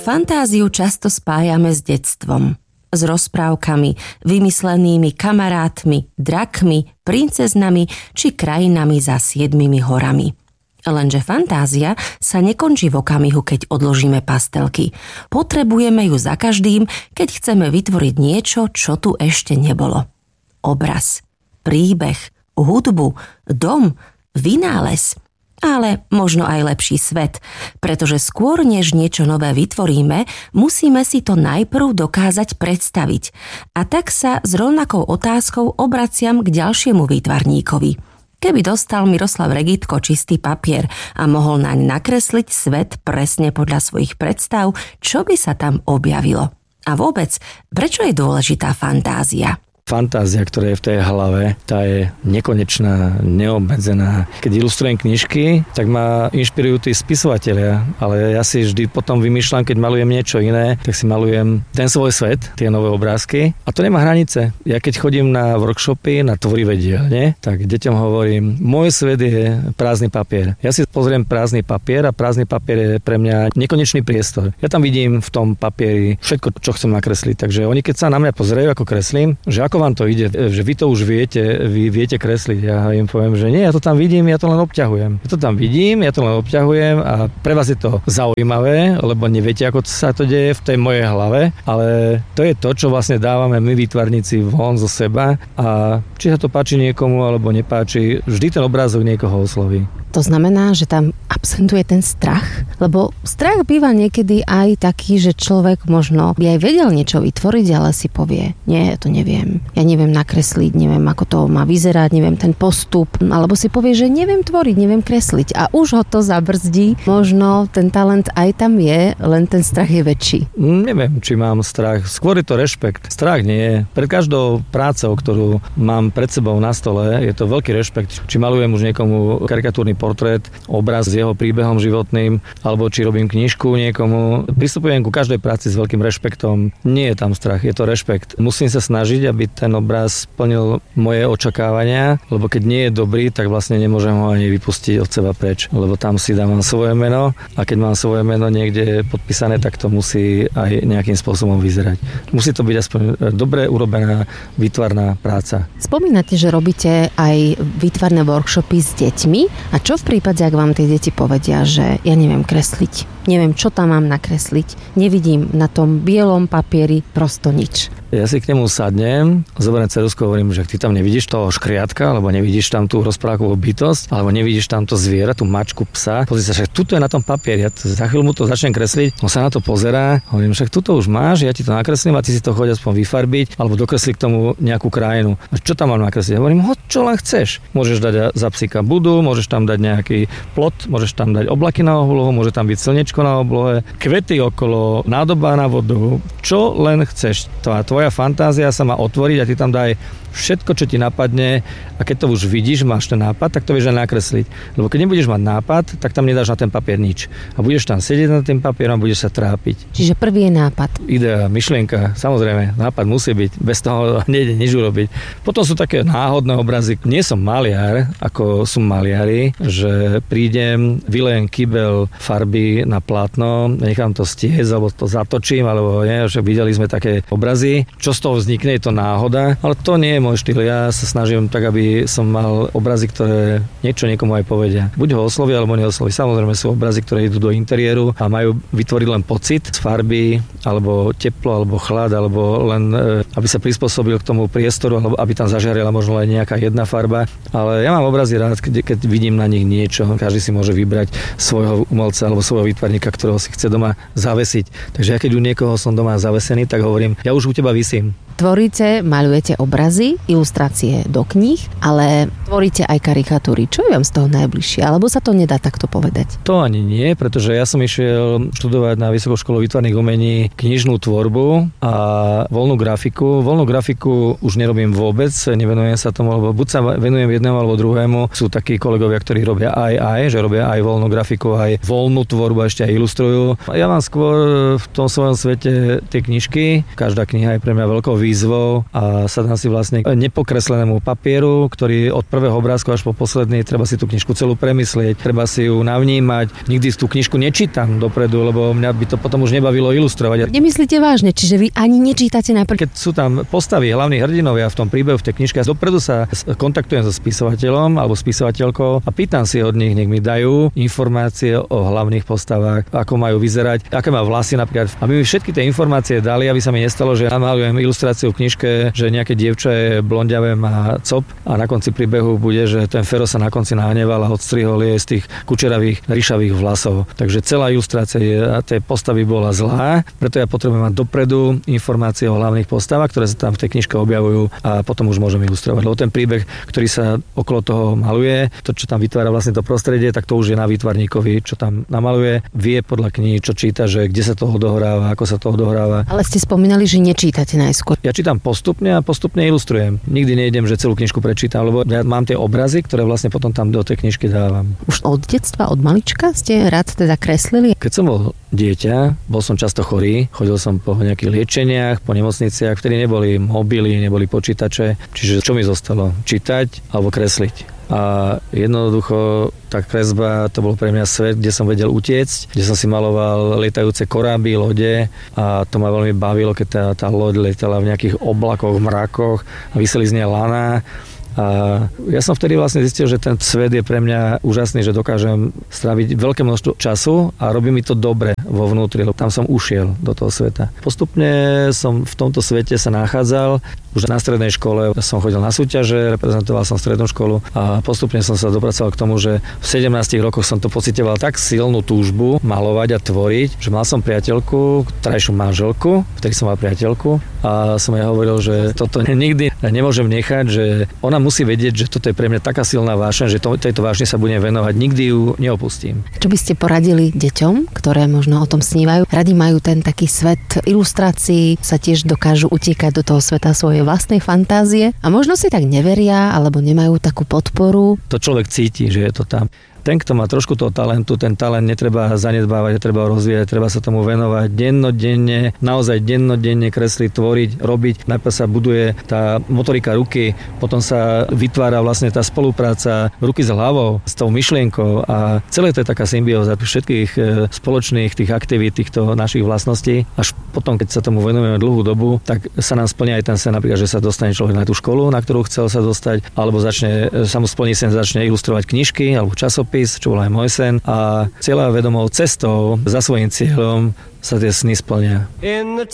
Fantáziu často spájame s detstvom. S rozprávkami, vymyslenými kamarátmi, drakmi, princeznami či krajinami za 7 horami. Lenže fantázia sa nekončí v okamihu, keď odložíme pastelky. Potrebujeme ju za každým, keď chceme vytvoriť niečo, čo tu ešte nebolo. Obraz, príbeh, hudbu, dom, vynález, ale možno aj lepší svet, pretože skôr než niečo nové vytvoríme, musíme si to najprv dokázať predstaviť. A tak sa s rovnakou otázkou obraciam k ďalšiemu výtvarníkovi. Keby dostal Miroslav Regitko čistý papier a mohol naň nakresliť svet presne podľa svojich predstav, čo by sa tam objavilo? A vôbec, prečo je dôležitá fantázia? Fantázia, ktorá je v tej hlave, tá je nekonečná, neobmedzená. Keď ilustrujem knižky, tak ma inšpirujú tí spisovatelia, ale ja si vždy potom vymýšľam, keď malujem niečo iné, tak si malujem ten svoj svet, tie nové obrázky. A to nemá hranice. Ja keď chodím na workshopy, na tvorivé dielne, tak deťom hovorím, môj svet je prázdny papier. Ja si pozriem prázdny papier a prázdny papier je pre mňa nekonečný priestor. Ja tam vidím v tom papieri všetko, čo chcem nakresliť. Takže oni keď sa na mňa pozerajú, ako kreslím, že ako vám to ide, že vy to už viete kresliť. Ja im poviem, že nie, ja to tam vidím, ja to len obťahujem. Ja to tam vidím, ja to len obťahujem a pre vás je to zaujímavé, lebo neviete, ako sa to deje v tej mojej hlave, ale to je to, čo vlastne dávame my výtvarníci von zo seba a či sa to páči niekomu alebo nepáči, vždy ten obrázok niekoho osloví. To znamená, že tam absentuje ten strach? Lebo strach býva niekedy aj taký, že človek možno by aj vedel niečo vytvoriť, ale si povie, nie, ja to neviem. Ja neviem nakresliť, neviem, ako to má vyzerať, neviem ten postup, alebo si povie, že neviem tvoriť, neviem kresliť a už ho to zabrzdí. Možno ten talent aj tam je, len ten strach je väčší. Neviem, či mám strach. Skôr je to rešpekt. Strach nie je. Pred každou prácou, ktorú mám pred sebou na stole, je to veľký rešpekt. Či malujem už niekomu karikatúrny portrét, obraz s jeho príbehom životným, alebo či robím knižku niekomu. Pristupujem ku každej práci s veľkým rešpektom. Nie je tam strach, je to rešpekt. Musím sa snažiť, aby ten obraz splnil moje očakávania, lebo keď nie je dobrý, tak vlastne nemôžem ho ani vypustiť od seba preč, lebo tam si dávam svoje meno a keď mám svoje meno niekde podpísané, tak to musí aj nejakým spôsobom vyzerať. Musí to byť aspoň dobre urobená výtvarná práca. Spomínate, že robíte aj výtvarné workshopy s deťmi a čo v prípade, ak vám tie deti povedia, že ja neviem kresliť, neviem, čo tam mám nakresliť, nevidím na tom bielom papieri prosto nič. Ja si k nemu sadnem, zoberiem ceruzku, hovorím, že ty tam nevidíš toho škriatka, alebo nevidíš tam tú rozprávkovú bytosť, alebo nevidíš tam to zviera, tú mačku, psa. Pozri sa, však tuto je na tom papieri, ja za chvíľu mu to začnem kresliť, on sa na to pozerá, hovorím, však tuto už máš, ja ti to nakreslím a ty si to chodí aspoň vyfarbiť, alebo dokresliť k tomu nejakú krajinu. A čo tam mám nakresliť? Hovorím, hoď čo len chceš. Môžeš dať za psíka budu, môžeš tam dať nejaký plot, môžeš tam dať oblaky na oblohu, môže tam byť slnečko na oblohe, kvety okolo, nádoba na vodu, čo len chceš. Tvoja fantázia sa má otvoriť a ty tam daj všetko, čo ti napadne a keď to už vidíš, máš ten nápad, tak to vieš aj nakresliť. Lebo keď nebudeš mať nápad, tak tam nedáš na ten papier nič. A budeš tam sedieť na tým papierom a budeš sa trápiť. Čiže prvý je nápad. Idea, myšlienka, samozrejme, nápad musí byť, bez toho nejde nič urobiť. Potom sú také náhodné obrazy. Nie som maliar, ako sú maliari, že prídem, vylejem kybel farby na plátno, nechám to stiecť, alebo to zatočím, alebo nie, že videli sme také obrazy. Čo z toho vznikne, je to náhoda, ale to nie je môj štýl. Ja sa snažím tak, aby som mal obrazy, ktoré niečo niekomu aj povedia. Buď ho oslovia, alebo neosloví. Samozrejme sú obrazy, ktoré idú do interiéru a majú vytvoriť len pocit z farby, alebo teplo, alebo chlad, alebo len aby sa prispôsobil k tomu priestoru, alebo aby tam zažiarila možno len nejaká jedna farba. Ale ja mám obrazy rád, keď vidím na nich niečo. Každý si môže vybrať svojho umelca alebo svojho výtvarníka, ktorého si chce doma zavesiť. Takže ja keď u niekoho som doma zavesený, tak hovorím, ja už u teba visím. Tvoríte, maľujete obrazy, ilustrácie do kníh, ale tvoríte aj karikatúry. Čo je vám z toho najbližšie? Alebo sa to nedá takto povedať? To ani nie, pretože ja som išiel študovať na Vysokú školu výtvarných umení knižnú tvorbu a voľnú grafiku. Voľnú grafiku už nerobím vôbec, nevenujem sa tomu, lebo buď sa venujem jednému alebo druhému. Sú takí kolegovia, ktorí robia aj, že robia aj voľnú grafiku, aj voľnú tvorbu, ešte aj ilustrujú. Ja mám skôr v tom svojom svete tie knižky. Každá kniha je pre mňa veľkou výzvou a sadám si vlastne vlastne nepokreslenému papieru, ktorý od prvého obrázku až po posledný, treba si tú knižku celú premyslieť, treba si ju navnímať. Nikdy tú knižku nečítam dopredu, lebo mňa by to potom už nebavilo ilustrovať. Nemyslíte vážne, čiže vy ani nečítate napríklad? Keď sú tam postavy, hlavní hrdinovia v tom príbehu, v tej knižke, dopredu sa kontaktujem so spisovateľom alebo spisovateľkou a pýtam si od nich, nech mi dajú informácie o hlavných postavách, ako majú vyzerať, aké má vlasy napríklad. Aby mi všetky tie informácie dali, aby sa mi nestalo, že namalujem ilustráciu v knižke, že nejaké dievča je blondiavé, má cop a na konci príbehu bude, že ten Fero sa na konci nahneval a odstrihol je z tých kučeravých, ryšavých vlasov. Takže celá ilustrácia tej postavy bola zlá, preto ja potrebujem mať dopredu informácie o hlavných postavách, ktoré sa tam v tej knižke objavujú a potom už môžem ilustrovať. Lebo ten príbeh, ktorý sa okolo toho maluje, to, čo tam vytvára vlastne to prostredie, tak to už je na výtvarníkovi, čo tam namaluje, vie podľa kníh, čo číta, že kde sa toho dohráva, ako sa toho dohráva. Ale ste spomínali, že nečítate najskôr. Ja čítam postupne a postupne ilustrujem. Nikdy nejdem, že celú knižku prečítam, lebo ja mám tie obrazy, ktoré vlastne potom tam do tej knižky dávam. Už od detstva, od malička ste rád teda kreslili? Keď som bol dieťa, bol som často chorý, chodil som po nejakých liečeniach, po nemocniciach, vtedy neboli mobily, neboli počítače, čiže čo mi zostalo? Čítať alebo kresliť. A jednoducho tá kresba, to bol pre mňa svet, kde som vedel utiecť, kde som si maloval lietajúce koráby, lode a to ma veľmi bavilo, keď tá loď lietala v nejakých oblakoch, mrakoch a vyseli z nej lana. A ja som vtedy vlastne zistil, že ten svet je pre mňa úžasný, že dokážem stráviť veľké množstvo času a robí mi to dobre vo vnútri, lebo tam som ušiel do toho sveta. Postupne som v tomto svete sa nachádzal. Už na strednej škole som chodil na súťaže, reprezentoval som strednú školu a postupne som sa dopracoval k tomu, že v 17 rokoch som to pocitoval tak silnú túžbu malovať a tvoriť, že mal som priateľku, trajšiu manželku, vtedy som mal priateľku a som jej hovoril, že toto nikdy nemôžem nechať, že ona musí vedieť, že toto je pre mňa taká silná vášeň, že tejto vášne sa budem venovať, nikdy ju neopustím. Čo by ste poradili deťom, ktoré možno o tom snívajú? Radi majú ten taký svet ilustrácií, sa tiež dokážu utiekať do toho sveta svojej vlastnej fantázie a možno si tak neveria alebo nemajú takú podporu. To človek cíti, že je to tam. Ten, kto má trošku toho talentu, ten talent netreba zanedbávať, treba ho rozvíjať, treba sa tomu venovať dennodenne, naozaj dennodenne kresliť, tvoriť, robiť. Najprv sa buduje tá motorika ruky, potom sa vytvára vlastne tá spolupráca ruky s hlavou, s tou myšlienkou a celé to je taká symbióza všetkých spoločných tých aktivít, týchto našich vlastností. Až potom, keď sa tomu venujeme dlhú dobu, tak sa nám splní aj ten sen, napríklad, že sa dostane človek na tú školu, na ktorú chcel sa dostať, alebo sa mu splní sen, začne ilustrovať knižky alebo časopis, čo bol aj môj sen a cieľa vedomou cestou za svojím cieľom sa tie sny splnia.